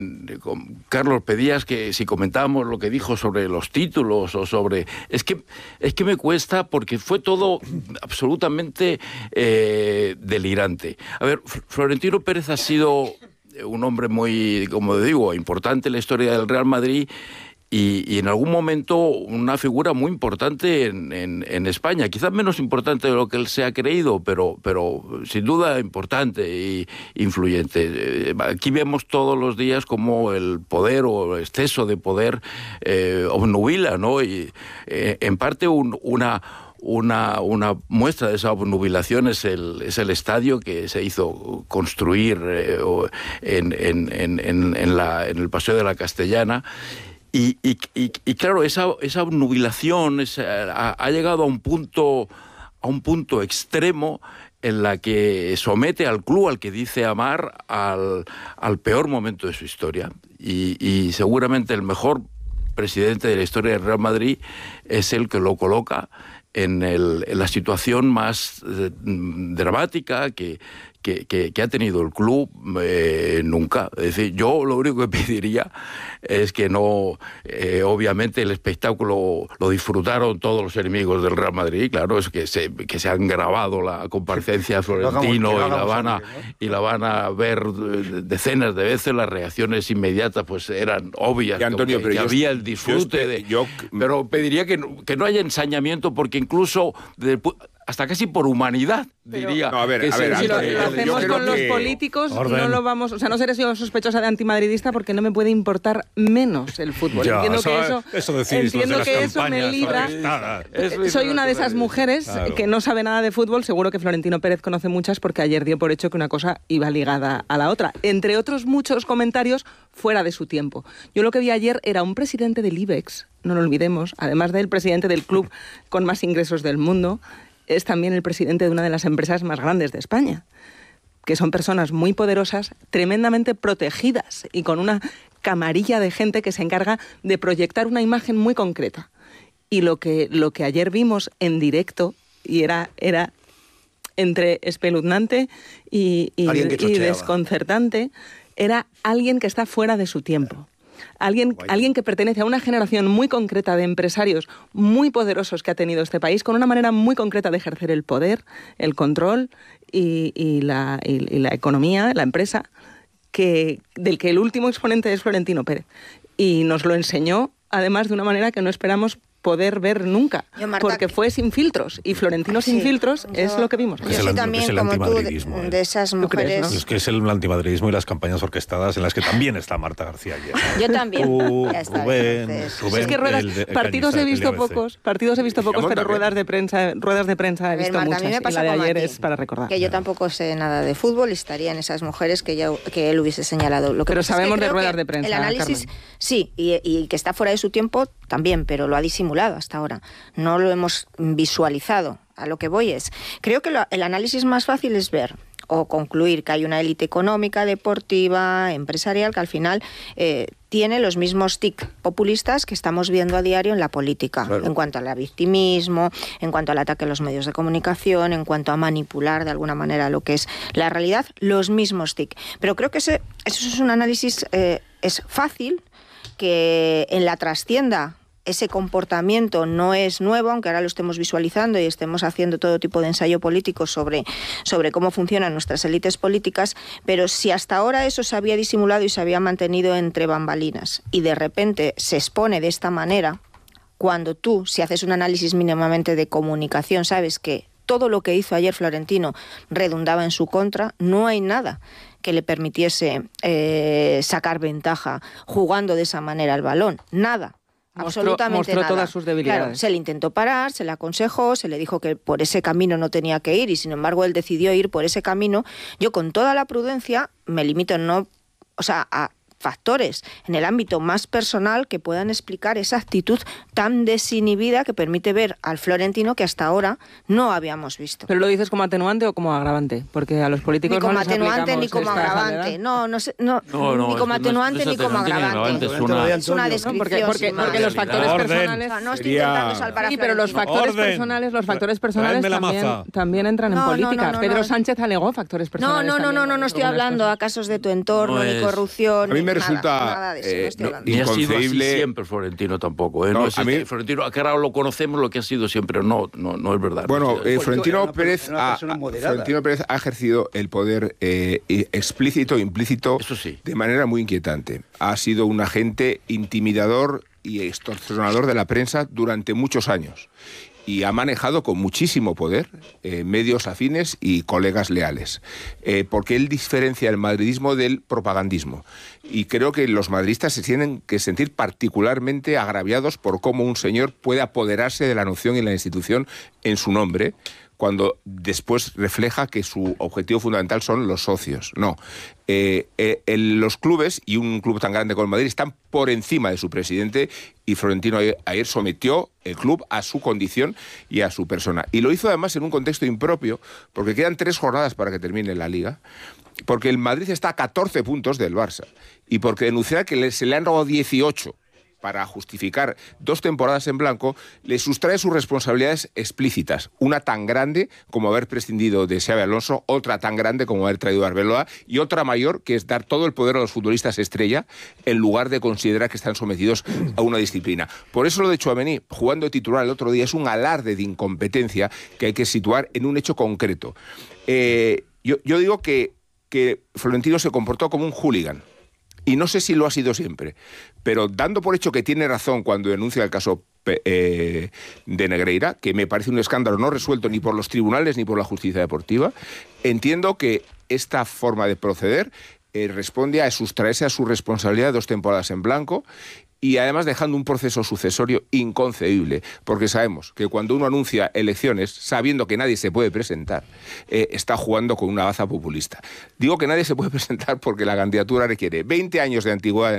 Carlos, pedías que si comentábamos lo que dijo sobre los títulos o sobre... Es que me cuesta porque fue todo absolutamente delirante. A ver, Florentino Pérez ha sido un hombre muy, como digo, importante en la historia del Real Madrid y en algún momento una figura muy importante en España, quizás menos importante de lo que él se ha creído, pero sin duda importante e influyente. Aquí vemos todos los días cómo el poder o el exceso de poder obnubila, ¿no? Y en parte una muestra de esa obnubilación es el estadio que se hizo construir en el Paseo de la Castellana. Y claro, esa obnubilación ha llegado a un punto extremo en la que somete al club al que dice amar al peor momento de su historia. Y seguramente el mejor presidente de la historia del Real Madrid es el que lo coloca en la situación más dramática que ha tenido el club nunca. Es decir, yo lo único que pediría es que no, obviamente el espectáculo lo disfrutaron todos los enemigos del Real Madrid, claro, es que se han grabado la comparecencia de Florentino y la van a ver decenas de veces. Las reacciones inmediatas pues eran obvias, y Antonio, que había el disfrute pero pediría que no haya ensañamiento, porque incluso hasta casi por humanidad, diría. No, a ver, si lo hacemos con los políticos, no lo vamos... O sea, no seré yo sospechosa de antimadridista porque no me puede importar menos el fútbol. Ya, entiendo que eso me libra. Soy una de esas mujeres que no sabe nada de fútbol. Seguro que Florentino Pérez conoce muchas porque ayer dio por hecho que una cosa iba ligada a la otra. Entre otros muchos comentarios fuera de su tiempo. Yo lo que vi ayer era un presidente del IBEX, no lo olvidemos, además del presidente del club con más ingresos del mundo, es también el presidente de una de las empresas más grandes de España, que son personas muy poderosas, tremendamente protegidas y con una camarilla de gente que se encarga de proyectar una imagen muy concreta. Y lo que ayer vimos en directo, y era entre espeluznante y desconcertante, era alguien que está fuera de su tiempo. Alguien que pertenece a una generación muy concreta de empresarios muy poderosos que ha tenido este país, con una manera muy concreta de ejercer el poder, el control y la economía, la empresa, del que el último exponente es Florentino Pérez. Y nos lo enseñó, además, de una manera que no esperamos poder ver nunca, porque fue sin filtros, y Florentino sin filtros es lo que vimos. Yo soy también, como tú, de esas mujeres... ¿Crees, no? Es que es el antimadridismo y las campañas orquestadas en las que también está Marta García ayer. Yo también. Rubén, es que partidos he visto pocos, pero ruedas de prensa he visto muchas, y la de ayer es para recordar. Que yo tampoco sé nada de fútbol y estaría en esas mujeres que él hubiese señalado. Pero sabemos de ruedas de prensa. El análisis, Carmen. Sí, y que está fuera de su tiempo también, pero lo ha disimulado hasta ahora. No lo hemos visualizado. A lo que voy es, creo que el análisis más fácil es ver o concluir que hay una élite económica, deportiva, empresarial, que al final tiene los mismos tics populistas que estamos viendo a diario en la política, claro, en cuanto al victimismo, en cuanto al ataque a los medios de comunicación, en cuanto a manipular de alguna manera lo que es la realidad, los mismos tics. Pero creo que eso es un análisis, es fácil, que en la trastienda ese comportamiento no es nuevo, aunque ahora lo estemos visualizando y estemos haciendo todo tipo de ensayo político sobre cómo funcionan nuestras élites políticas, pero si hasta ahora eso se había disimulado y se había mantenido entre bambalinas y de repente se expone de esta manera, cuando tú, si haces un análisis mínimamente de comunicación, sabes que todo lo que hizo ayer Florentino redundaba en su contra, no hay nada que le permitiese sacar ventaja jugando de esa manera el balón, nada. Absolutamente mostró nada. Todas sus debilidades. Claro, se le intentó parar, se le aconsejó, se le dijo que por ese camino no tenía que ir y sin embargo él decidió ir por ese camino. Yo con toda la prudencia me limito a factores en el ámbito más personal que puedan explicar esa actitud tan desinhibida que permite ver al Florentino que hasta ahora no habíamos visto. ¿Pero lo dices como atenuante o como agravante? Porque a los políticos ni como no les atenuante ni como agravante. No, ni como atenuante ni como agravante. Es una descripción. Porque los factores personales... No estoy intentando salvar a Sí, pero los factores personales también entran en política. Pedro Sánchez alegó factores personales. No estoy hablando a casos de tu entorno, ni corrupción. me resulta ni ha sido así inconcebible. siempre Florentino tampoco. No, es a mí- Florentino, que ahora lo conocemos lo que ha sido siempre. No es verdad. Bueno, No, Florentino Pérez una persona moderada. Florentino Pérez ha ejercido el poder explícito e implícito Eso sí. de manera muy inquietante. Ha sido un agente intimidador y extorsionador de la prensa durante muchos años. Y ha manejado con muchísimo poder medios afines y colegas leales, porque él diferencia el madridismo del propagandismo. Y creo que los madridistas se tienen que sentir particularmente agraviados por cómo un señor puede apoderarse de la noción y la institución en su nombre, cuando después refleja que su objetivo fundamental son los socios. No. Los clubes, y un club tan grande como el Madrid, están por encima de su presidente, y Florentino ayer sometió el club a su condición y a su persona. Y lo hizo además en un contexto impropio, porque quedan 3 jornadas para que termine la Liga, porque el Madrid está a 14 puntos del Barça, y porque denunciar que se le han robado 18 para justificar 2 temporadas en blanco, le sustrae sus responsabilidades explícitas. Una tan grande como haber prescindido de Xabi Alonso, otra tan grande como haber traído a Arbeloa, y otra mayor, que es dar todo el poder a los futbolistas estrella en lugar de considerar que están sometidos a una disciplina. Por eso lo de Tchouaméni, jugando de titular el otro día, es un alarde de incompetencia que hay que situar en un hecho concreto. Yo digo que Florentino se comportó como un hooligan. Y no sé si lo ha sido siempre, pero dando por hecho que tiene razón cuando denuncia el caso de Negreira, que me parece un escándalo no resuelto ni por los tribunales ni por la justicia deportiva, entiendo que esta forma de proceder responde a sustraerse a su responsabilidad de 2 temporadas en blanco, y además dejando un proceso sucesorio inconcebible, porque sabemos que cuando uno anuncia elecciones, sabiendo que nadie se puede presentar, está jugando con una baza populista. Digo que nadie se puede presentar porque la candidatura requiere 20 años de antigüedad